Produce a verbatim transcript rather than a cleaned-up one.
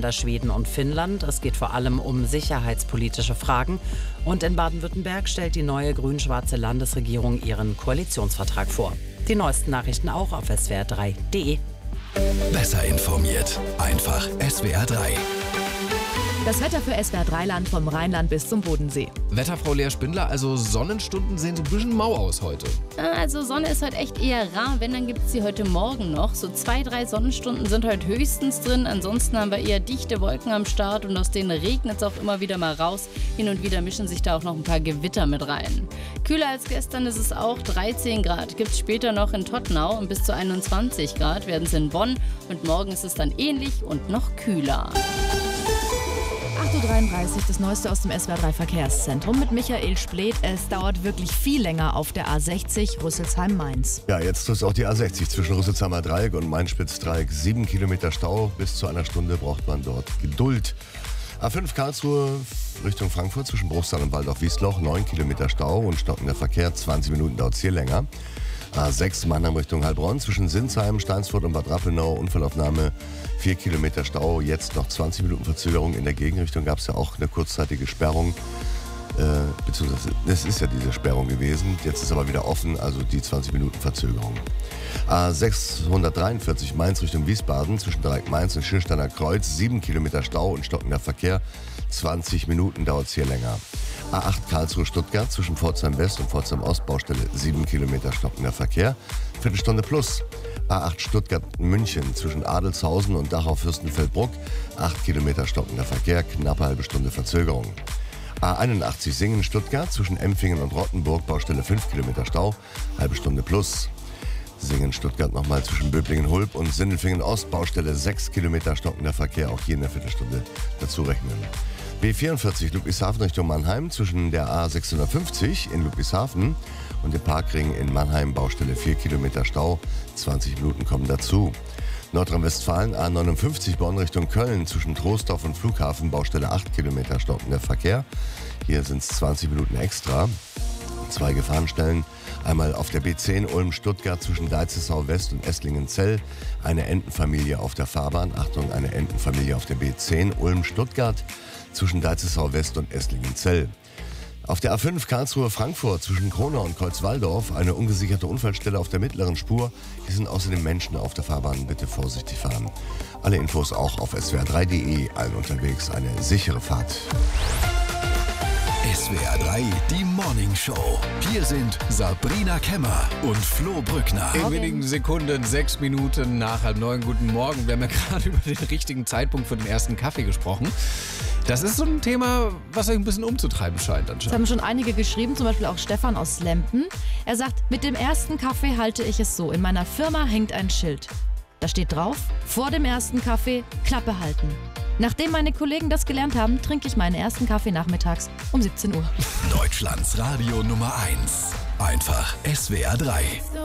Länder Schweden und Finnland. Es geht vor allem um sicherheitspolitische Fragen. Und in Baden-Württemberg stellt die neue grün-schwarze Landesregierung ihren Koalitionsvertrag vor. Die neuesten Nachrichten auch auf S W R drei punkt de. Besser informiert. Einfach S W R drei. Das Wetter für S W R drei Land vom Rheinland bis zum Bodensee. Wetterfrau Lea Spindler, also Sonnenstunden sehen so ein bisschen mau aus heute. Also Sonne ist heute echt eher rar, wenn, dann gibt es sie heute Morgen noch. So zwei, drei Sonnenstunden sind heute höchstens drin. Ansonsten haben wir eher dichte Wolken am Start und aus denen regnet es auch immer wieder mal raus. Hin und wieder mischen sich da auch noch ein paar Gewitter mit rein. Kühler als gestern ist es auch, dreizehn Grad gibt es später noch in Tottenau und bis zu einundzwanzig Grad werden es in Bonn. Und morgen ist es dann ähnlich und noch kühler. acht Uhr dreiunddreißig, das Neueste aus dem S W R drei Verkehrszentrum mit Michael Splet. Es dauert wirklich viel länger auf der A sechzig Rüsselsheim-Mainz. Ja, jetzt ist auch die A sechzig zwischen Rüsselsheimer Dreieck und Main-Spitz-Dreieck. Sieben Kilometer Stau, bis zu einer Stunde braucht man dort Geduld. A fünf Karlsruhe Richtung Frankfurt zwischen Bruchsal und Waldorf-Wiesloch. Neun Kilometer Stau und stockender Verkehr. zwanzig Minuten dauert es hier länger. A sechs Mannheim Richtung Heilbronn zwischen Sinsheim, Steinsfurt und Bad Rappenau. Unfallaufnahme, vier Kilometer Stau, jetzt noch zwanzig Minuten Verzögerung. In der Gegenrichtung gab es ja auch eine kurzzeitige Sperrung. Äh, beziehungsweise, es ist ja diese Sperrung gewesen. Jetzt ist aber wieder offen, also die zwanzig Minuten Verzögerung. A sechshundertdreiundvierzig Mainz Richtung Wiesbaden zwischen Dreieck Mainz und Schilsteiner Kreuz. sieben Kilometer Stau und stockender Verkehr. zwanzig Minuten dauert es hier länger. A acht Karlsruhe Stuttgart zwischen Pforzheim West und Pforzheim Ost, Baustelle sieben Kilometer stockender Verkehr. Viertelstunde plus. A acht Stuttgart München zwischen Adelshausen und Dachau Fürstenfeldbruck. acht Kilometer stockender Verkehr, knappe halbe Stunde Verzögerung. A einundachtzig Singen Stuttgart zwischen Empfingen und Rottenburg, Baustelle fünf Kilometer Stau, halbe Stunde plus. Singen Stuttgart nochmal zwischen Böblingen-Hulb und Sindelfingen Ost, Baustelle sechs Kilometer stockender Verkehr, auch hier in der Viertelstunde dazu rechnen. B vierundvierzig Ludwigshafen Richtung Mannheim zwischen der A sechshundertfünfzig in Ludwigshafen und dem Parkring in Mannheim, Baustelle vier Kilometer Stau, zwanzig Minuten kommen dazu. Nordrhein-Westfalen A neunundfünfzig Bonn Richtung Köln zwischen Troisdorf und Flughafen, Baustelle acht Kilometer stockender Verkehr. Hier sind es zwanzig Minuten extra. Zwei Gefahrenstellen, einmal auf der B zehn Ulm-Stuttgart zwischen Deitzesau West und Esslingen-Zell. Eine Entenfamilie auf der Fahrbahn, Achtung, eine Entenfamilie auf der B zehn Ulm-Stuttgart zwischen Deitzesau West und Esslingen-Zell. Auf der A fünf Karlsruhe-Frankfurt zwischen Kronau und Kreuzwaldorf eine ungesicherte Unfallstelle auf der mittleren Spur. Hier sind außerdem Menschen auf der Fahrbahn, bitte vorsichtig fahren. Alle Infos auch auf S W R drei punkt de, allen unterwegs eine sichere Fahrt. S W R drei, die Morning Show. Hier sind Sabrina Kemmer und Flo Brückner. In wenigen Sekunden, sechs Minuten nach halb neun. Guten Morgen. Wir haben ja gerade über den richtigen Zeitpunkt für den ersten Kaffee gesprochen. Das ist so ein Thema, was euch ein bisschen umzutreiben scheint Das anscheinend. haben schon einige geschrieben, zum Beispiel auch Stefan aus Lempen. Er sagt, mit dem ersten Kaffee halte ich es so. In meiner Firma hängt ein Schild. Da steht drauf, vor dem ersten Kaffee Klappe halten. Nachdem meine Kollegen das gelernt haben, trinke ich meinen ersten Kaffee nachmittags um siebzehn Uhr. Deutschlands Radio Nummer eins. Einfach S W R drei.